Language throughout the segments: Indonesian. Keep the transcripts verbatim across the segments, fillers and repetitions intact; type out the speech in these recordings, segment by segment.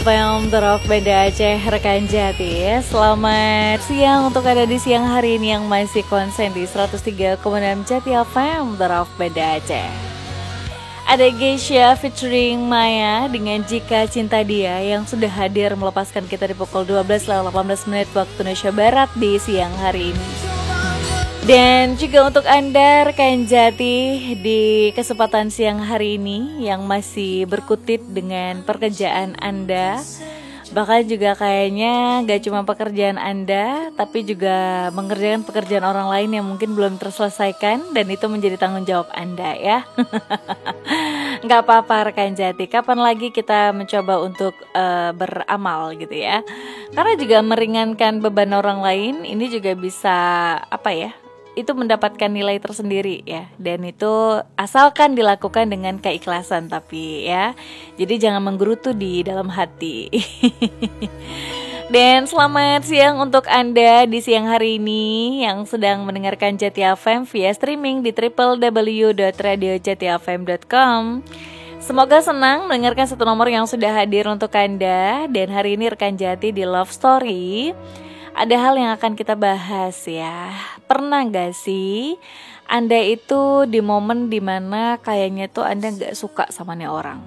Film Terov Banda Aceh Rekan Jati. Selamat siang untuk ada di siang hari ini yang masih konsen di seratus tiga koma enam Jati F M Terov Banda Aceh. Ada Geisha featuring Maya dengan Jika Cinta Dia yang sudah hadir melepaskan kita di pukul dua belas lewat delapan belas menit waktu Indonesia Barat di siang hari ini. Dan juga untuk Anda rekan Jati di kesempatan siang hari ini yang masih berkutit dengan pekerjaan Anda, bahkan juga kayaknya gak cuma pekerjaan Anda, tapi juga mengerjakan pekerjaan orang lain yang mungkin belum terselesaikan, dan itu menjadi tanggung jawab Anda ya. Gak apa-apa rekan Jati, kapan lagi kita mencoba untuk uh, beramal gitu ya. Karena juga meringankan beban orang lain, ini juga bisa apa ya, itu mendapatkan nilai tersendiri ya. Dan itu asalkan dilakukan dengan keikhlasan tapi ya. Jadi jangan menggerutu di dalam hati. Dan selamat siang untuk Anda di siang hari ini yang sedang mendengarkan Jati F M via streaming di w w w dot radio jati f m dot com. Semoga senang mendengarkan satu nomor yang sudah hadir untuk Anda. Dan hari ini rekan Jati di Love Story, ada hal yang akan kita bahas ya. Pernah gak sih Anda itu di momen dimana kayaknya tuh Anda gak suka sama nih orang,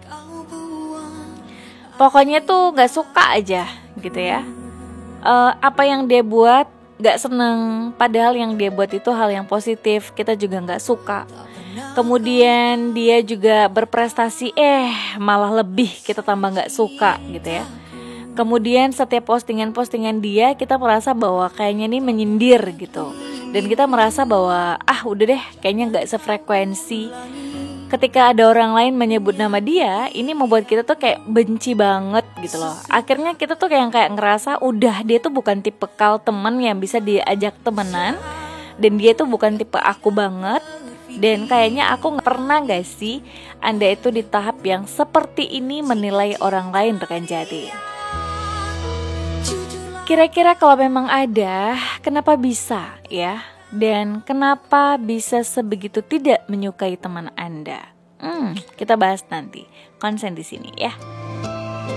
pokoknya tuh gak suka aja gitu ya. uh, Apa yang dia buat gak seneng, padahal yang dia buat itu hal yang positif, kita juga gak suka. Kemudian dia juga berprestasi, eh malah lebih kita tambah gak suka gitu ya. Kemudian setiap postingan-postingan dia kita merasa bahwa kayaknya nih menyindir gitu. Dan kita merasa bahwa ah udah deh kayaknya gak sefrekuensi. Ketika ada orang lain menyebut nama dia, ini membuat kita tuh kayak benci banget gitu loh. Akhirnya kita tuh kayak kayak ngerasa udah dia tuh bukan tipe kal temen yang bisa diajak temenan. Dan dia tuh bukan tipe aku banget. Dan kayaknya aku gak pernah gak sih Anda itu di tahap yang seperti ini menilai orang lain rekan Jati. Kira-kira kalau memang ada, kenapa bisa ya? Dan kenapa bisa sebegitu tidak menyukai teman Anda? Hmm, kita bahas nanti. Konsen di sini ya.